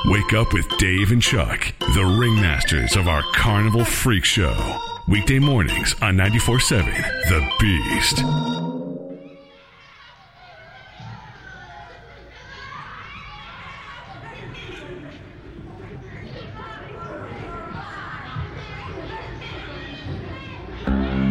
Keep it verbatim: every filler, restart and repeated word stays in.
Wake up with Dave and Chuck, the ringmasters of our Carnival Freak Show. Weekday mornings on ninety-four point seven The Beast.